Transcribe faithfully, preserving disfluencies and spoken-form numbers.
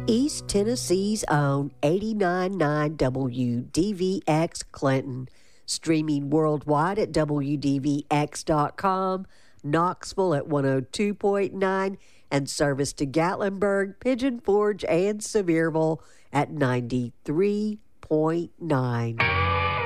East Tennessee's own eighty-nine point nine W D V X Clinton, streaming worldwide at W D V X dot com, Knoxville at one oh two point nine, and service to Gatlinburg, Pigeon Forge, and Sevierville at ninety-three point nine.